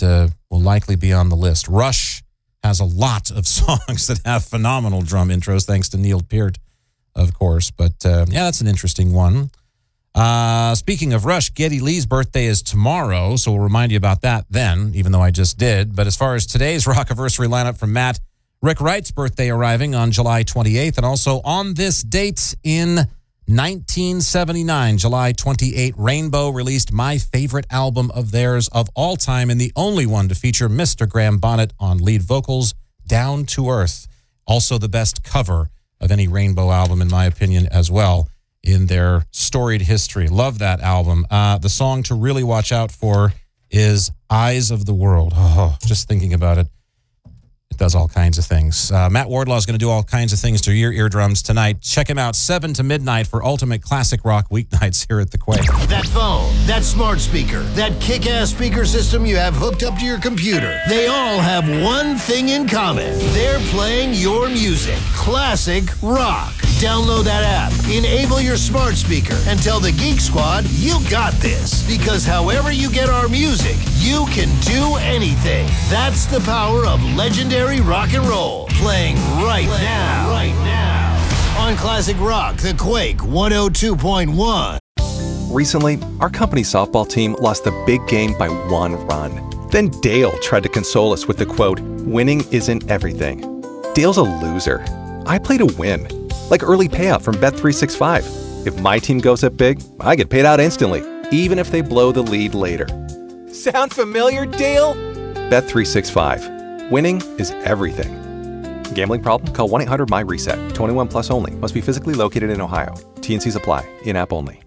will likely be on the list. Rush has a lot of songs that have phenomenal drum intros, thanks to Neil Peart, of course. But that's an interesting one. Speaking of Rush, Geddy Lee's birthday is tomorrow, so we'll remind you about that then, even though I just did. But as far as today's Rockiversary lineup from Matt, Rick Wright's birthday arriving on July 28th, and also on this date in 1979, July 28, Rainbow released my favorite album of theirs of all time, and the only one to feature Mr. Graham Bonnet on lead vocals, Down to Earth. Also the best cover of any Rainbow album, in my opinion, as well, in their storied history. Love that album. The song to really watch out for is Eyes of the World. Oh, just thinking about it. It does all kinds of things. Matt Wardlaw is going to do all kinds of things to your eardrums tonight. Check him out 7 to midnight for Ultimate Classic Rock weeknights here at The Quake. That phone, that smart speaker, that kick-ass speaker system you have hooked up to your computer, they all have one thing in common. They're playing your music. Classic rock. Download that app, enable your smart speaker, and tell the Geek Squad you got this. Because however you get our music, you can do anything. That's the power of legendary rock and roll. Playing right now. On Classic Rock, The Quake 102.1. Recently, our company softball team lost the big game by 1 run. Then Dale tried to console us with the quote, "Winning isn't everything." Dale's a loser. I play to win. Like early payout from Bet365. If my team goes up big, I get paid out instantly, even if they blow the lead later. Sound familiar, Dale? Bet365. Winning is everything. Gambling problem? Call 1-800-MY-RESET. 21 plus only. Must be physically located in Ohio. T&Cs apply. In-app only.